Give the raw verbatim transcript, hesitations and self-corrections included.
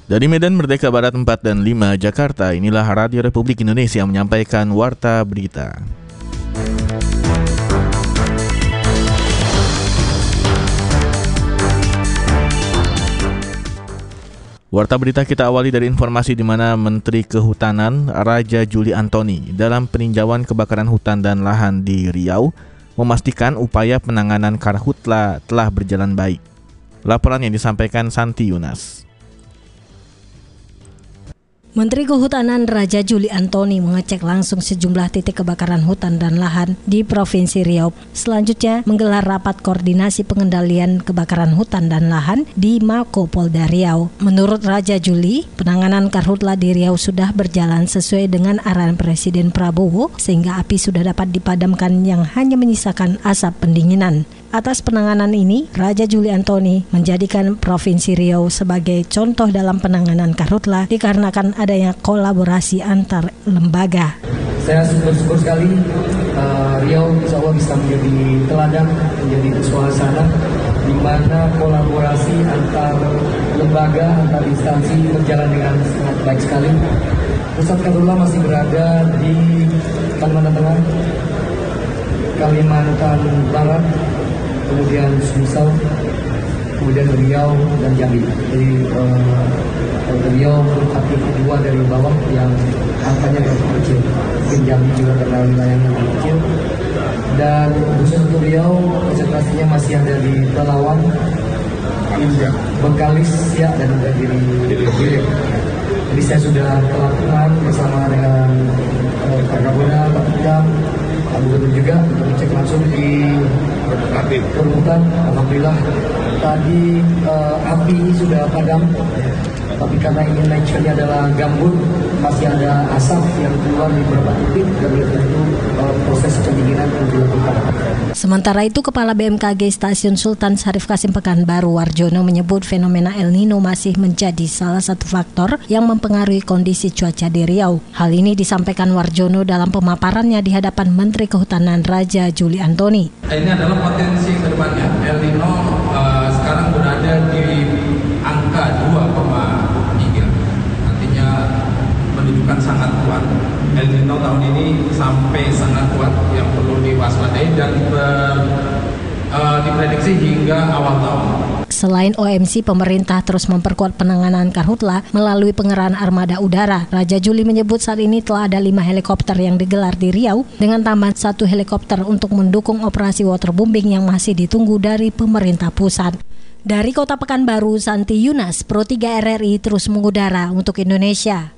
Dari Medan Merdeka Barat empat dan lima Jakarta, inilah Radio Republik Indonesia yang menyampaikan Warta Berita. Warta Berita kita awali dari informasi di mana Menteri Kehutanan Raja Juli Antoni dalam peninjauan kebakaran hutan dan lahan di Riau memastikan upaya penanganan karhutla telah berjalan baik. Laporan yang disampaikan Santi Yunas. Menteri Kehutanan Raja Juli Antoni mengecek langsung sejumlah titik kebakaran hutan dan lahan di Provinsi Riau. Selanjutnya menggelar rapat koordinasi pengendalian kebakaran hutan dan lahan di Mako Polda Riau. Menurut Raja Juli, penanganan karhutla di Riau sudah berjalan sesuai dengan arahan Presiden Prabowo sehingga api sudah dapat dipadamkan yang hanya menyisakan asap pendinginan. Atas penanganan ini, Raja Juli Antoni menjadikan Provinsi Riau sebagai contoh dalam penanganan karhutla dikarenakan adanya kolaborasi antar lembaga. Saya syukur-syukur sekali uh, Riau insya Allah bisa menjadi teladan, menjadi suasana di mana kolaborasi antar lembaga, antar instansi berjalan dengan sangat baik sekali. Pusat karhutla masih berada di Kalimantan Tengah, Kalimantan Barat, kemudian Sumsel, kemudian Riau dan Jambi. Jadi uh, Riau aktif dua dari bawah yang angkanya lebih kecil. Mungkin Jambi juga karena wilayahnya lebih kecil. Dan khusus untuk Riau, konsentrasinya masih ada di Pelawang, Bengkalis, ya, dan juga di Riau. Jadi saya sudah melakukan bersama dengan uh, Pak Kapolda, Pak Pidam, Pak Gubernur juga untuk cek langsung di kerumunan. Alhamdulillah tadi uh, api sudah padam, tapi karena ini nature-nya adalah gambut, masih ada asap yang keluar di beberapa titik dan itu uh, proses pendinginan yang dilakukan. Sementara itu, Kepala B M K G Stasiun Sultan Syarif Kasim Pekanbaru Warjono menyebut fenomena El Nino masih menjadi salah satu faktor yang mempengaruhi kondisi cuaca di Riau. Hal ini disampaikan Warjono dalam pemaparannya di hadapan Menteri Kehutanan Raja Juli Antoni. Ini adalah potensi ke depannya. El Nino uh, sekarang berada di angka dua koma tiga. Artinya menunjukkan sangat kuat. El Nino tahun ini sampai sangat kuat yang perlu diwaspadai dan ber, uh, diprediksi hingga awal tahun. Selain O M C, pemerintah terus memperkuat penanganan karhutla melalui pengerahan armada udara. Raja Juli menyebut saat ini telah ada lima helikopter yang digelar di Riau dengan tambahan satu helikopter untuk mendukung operasi waterbombing yang masih ditunggu dari pemerintah pusat. Dari Kota Pekanbaru, Santi Yunas, Pro tiga R R I terus mengudara untuk Indonesia.